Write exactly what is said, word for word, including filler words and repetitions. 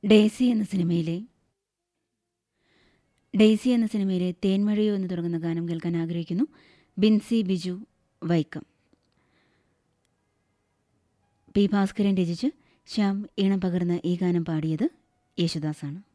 Daisy എന്ന സിനിമയിലെ Daisy എന്ന സിനിമയിലെ തേൻമഴയോ എന്ന് തുടങ്ങുന്ന ഗാനം കേൾക്കാൻ ആഗ്രഹിക്കുന്നു. ബിൻസി ബിജു വൈക്കം. പി ഭാസ്കരൻ രചിച്ച് ശ്യാം ഈണം പകർന്ന് ഈ ഗാനം പാടിയത് യേശുദാസാണ്.